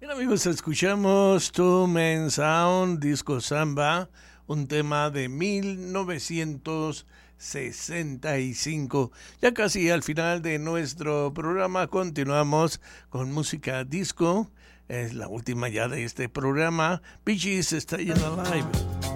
Bien amigos, escuchamos Two Men Sound, disco samba, un tema de 1965. Ya casi al final de nuestro programa continuamos con música disco. Es la última ya de este programa. Bee Gees, Staying Alive.